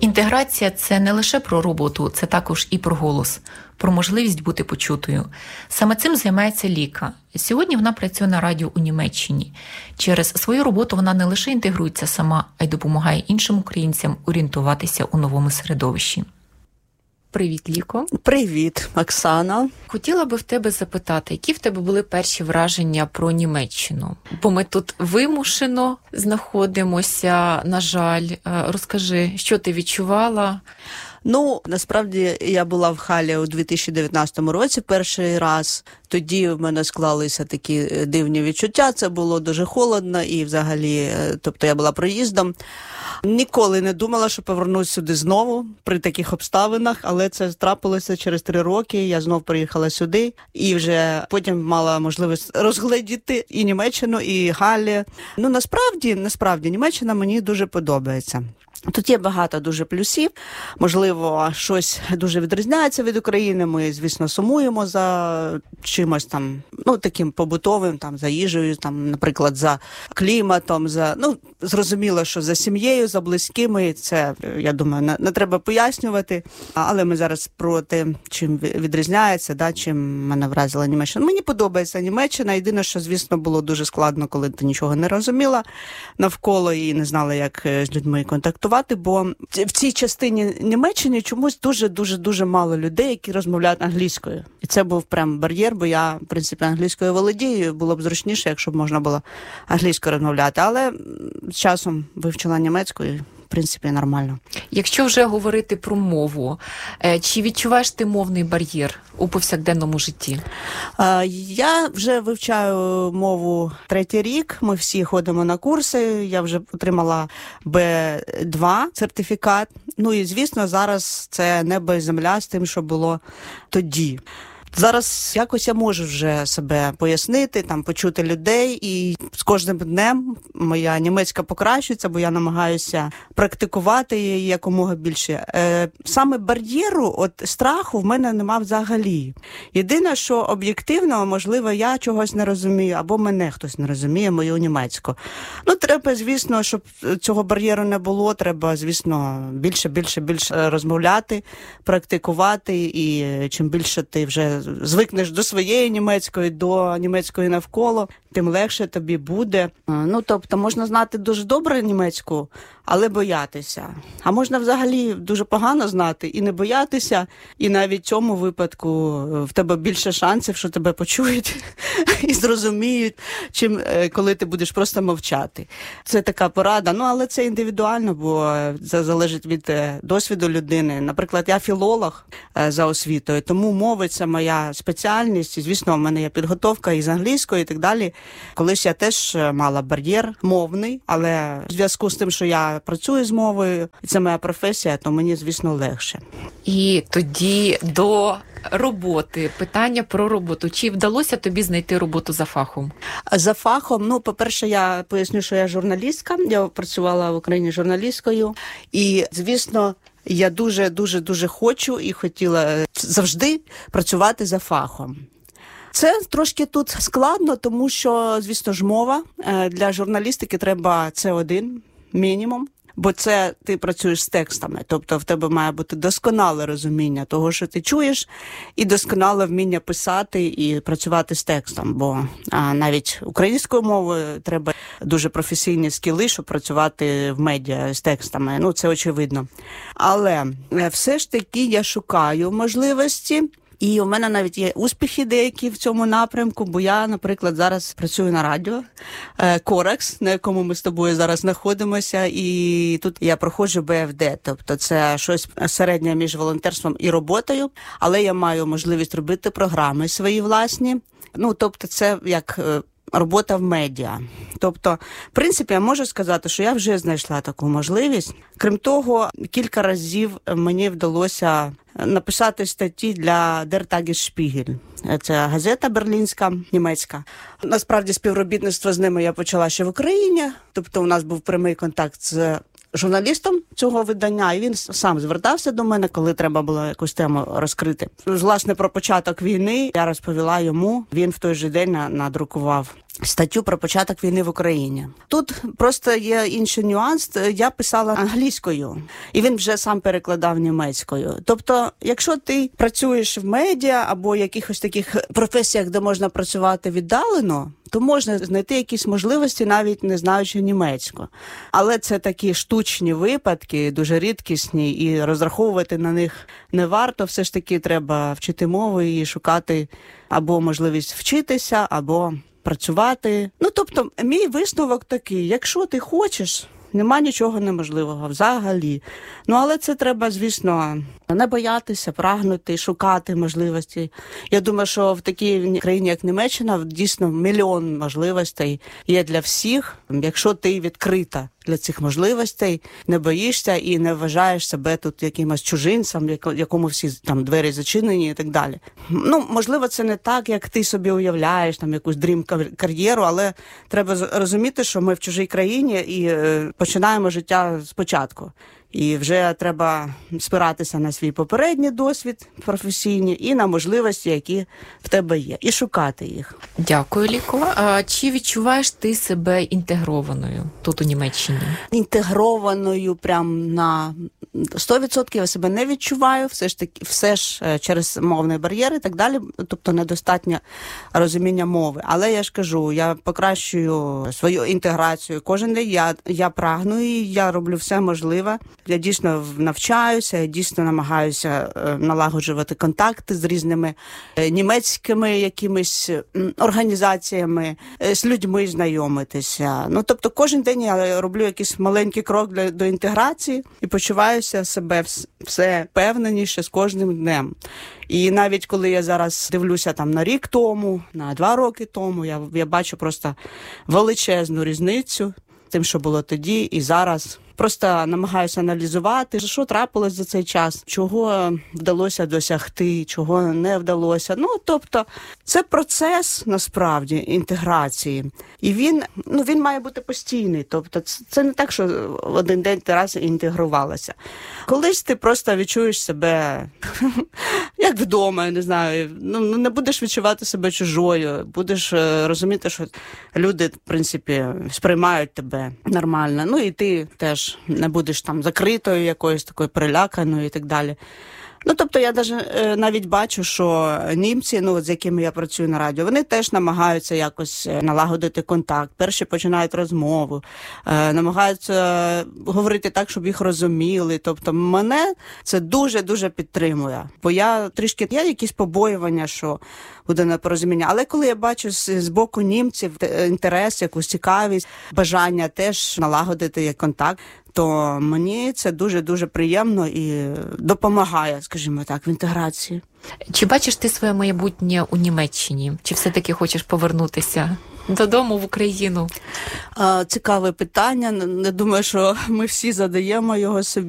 Інтеграція – це не лише про роботу, це також і про голос, про можливість бути почутою. Саме цим займається Ліка. Сьогодні вона працює на радіо у Німеччині. Через свою роботу вона не лише інтегрується сама, а й допомагає іншим українцям орієнтуватися у новому середовищі. Привіт, Ліко. Привіт, Оксана. Хотіла би в тебе запитати, які в тебе були перші враження про Німеччину? Бо ми тут вимушено знаходимося, на жаль. Розкажи, що ти відчувала? Насправді, я була в Халі у 2019 році перший раз. Тоді в мене склалися такі дивні відчуття. Це було дуже холодно і взагалі, тобто я була проїздом. Ніколи не думала, що повернусь сюди знову при таких обставинах, але це трапилося через 3 роки. Я знов приїхала сюди і вже потім мала можливість розгледіти і Німеччину, і Галлі. Насправді, Німеччина мені дуже подобається. Тут є багато дуже плюсів. Можливо, щось дуже відрізняється від України. Ми, звісно, сумуємо за чимось там, таким побутовим, за їжею, наприклад, за кліматом, зрозуміло, що за сім'єю, за близькими, це, я думаю, не треба пояснювати. Але ми зараз про те, чим відрізняється, чим мене вразила Німеччина. Мені подобається Німеччина. Єдине, що, звісно, було дуже складно, коли ти нічого не розуміла навколо і не знала, як з людьми контактувати. Бо в цій частині Німеччини чомусь дуже мало людей, які розмовляють англійською. І це був прям бар'єр, бо я, в принципі, англійською володію, було б зручніше, якщо б можна було англійською розмовляти. Але з часом вивчила німецьку і, в принципі, нормально. Якщо вже говорити про мову, чи відчуваєш ти мовний бар'єр у повсякденному житті? Я вже вивчаю мову 3-й рік, ми всі ходимо на курси, я вже отримала B2 сертифікат. І, звісно, зараз це небо і земля з тим, що було тоді. Зараз якось я можу вже себе пояснити, почути людей, і з кожним днем моя німецька покращується, бо я намагаюся практикувати її якомога більше. Саме бар'єру, страху в мене нема взагалі. Єдине, що об'єктивно, можливо, я чогось не розумію, або мене хтось не розуміє, мою німецьку. Треба, звісно, щоб цього бар'єру не було, треба, звісно, більше розмовляти, практикувати, і чим більше ти вже звикнеш до своєї німецької, до німецької навколо, тим легше тобі буде. Тобто, можна знати дуже добре німецьку, але боятися. А можна взагалі дуже погано знати і не боятися, і навіть в цьому випадку в тебе більше шансів, що тебе почують і зрозуміють, чим коли ти будеш просто мовчати. Це така порада, але це індивідуально, бо це залежить від досвіду людини. Наприклад, я філолог за освітою, тому мови – це моя спеціальність. І, звісно, в мене є підготовка із англійської і так далі. Колись я теж мала бар'єр мовний, але в зв'язку з тим, що я працюю з мовою, і це моя професія, то мені, звісно, легше. І тоді до роботи. Питання про роботу. Чи вдалося тобі знайти роботу за фахом? За фахом, по-перше, я поясню, що я журналістка. Я працювала в Україні журналісткою. І, звісно, я дуже хочу і хотіла завжди працювати за фахом. Це трошки тут складно, тому що, звісно ж, мова. Для журналістики треба C1 мінімум, бо це ти працюєш з текстами. Тобто в тебе має бути досконале розуміння того, що ти чуєш, і досконале вміння писати і працювати з текстом. Бо навіть українською мовою треба дуже професійні скіли, щоб працювати в медіа з текстами. Це очевидно. Але все ж таки я шукаю можливості. І у мене навіть є успіхи деякі в цьому напрямку, бо я, наприклад, зараз працюю на радіо Корекс, на якому ми з тобою зараз знаходимося, і тут я проходжу БФД, тобто це щось середнє між волонтерством і роботою, але я маю можливість робити програми свої власні, тобто це як робота в медіа. Тобто, в принципі, я можу сказати, що я вже знайшла таку можливість. Крім того, кілька разів мені вдалося написати статті для Der Tagesspiegel. Це газета берлінська, німецька. Насправді, співробітництво з ними я почала ще в Україні. Тобто, у нас був прямий контакт з журналістом цього видання, і він сам звертався до мене, коли треба було якусь тему розкрити. Власне, про початок війни я розповіла йому, він в той же день надрукував статтю про початок війни в Україні. Тут просто є інший нюанс. Я писала англійською, і він вже сам перекладав німецькою. Тобто, якщо ти працюєш в медіа або якихось таких професіях, де можна працювати віддалено, то можна знайти якісь можливості, навіть не знаючи німецьку. Але це такі штучні випадки, дуже рідкісні, і розраховувати на них не варто. Все ж таки треба вчити мову і шукати або можливість вчитися, або працювати. Тобто, мій висновок такий: якщо ти хочеш, нема нічого неможливого взагалі. Але це треба, звісно, не боятися, прагнути, шукати можливості. Я думаю, що в такій країні, як Німеччина, дійсно мільйон можливостей є для всіх, якщо ти відкрита для цих можливостей, не боїшся і не вважаєш себе тут якимось чужинцем, якому всі там двері зачинені і так далі. Можливо, це не так, як ти собі уявляєш, там якусь дрім-кар'єру, але треба розуміти, що ми в чужій країні і починаємо життя спочатку. І вже треба спиратися на свій попередній досвід професійний і на можливості, які в тебе є, і шукати їх. Дякую, Ліко. А чи відчуваєш ти себе інтегрованою тут у Німеччині? Інтегрованою прям на 100% я себе не відчуваю, все ж через мовний бар'єр і так далі, тобто недостатнє розуміння мови. Але я ж кажу, я покращую свою інтеграцію кожен день, я прагну і я роблю все можливе. Я дійсно навчаюся, я дійсно намагаюся налагоджувати контакти з різними німецькими якимись організаціями, з людьми знайомитися. Тобто кожен день я роблю якийсь маленький крок до інтеграції і почуваюся себе все впевненіше з кожним днем. І навіть коли я зараз дивлюся там на рік тому, на 2 роки тому, я бачу просто величезну різницю тим, що було тоді і зараз. Просто намагаюся аналізувати, що трапилось за цей час, чого вдалося досягти, чого не вдалося. Тобто, це процес, насправді, інтеграції. І він має бути постійний. Тобто, це не так, що в один день ти раз інтегрувалася. Колись ти просто відчуєш себе як вдома, я не знаю, не будеш відчувати себе чужою, будеш розуміти, що люди, в принципі, сприймають тебе нормально. І ти теж не будеш там закритою, якоюсь такою переляканою і так далі. Тобто я навіть бачу, що німці, з якими я працюю на радіо, вони теж намагаються якось налагодити контакт. Перші починають розмову, намагаються говорити так, щоб їх розуміли. Тобто мене це дуже-дуже підтримує. Бо є якісь побоювання, що буде непорозуміння. Але коли я бачу з боку німців інтерес, якусь цікавість, бажання теж налагодити контакт, то мені це дуже-дуже приємно і допомагає, скажімо так, в інтеграції. Чи бачиш ти своє майбутнє у Німеччині? Чи все-таки хочеш повернутися додому в Україну? Цікаве питання. Не думаю, що ми всі задаємо його собі.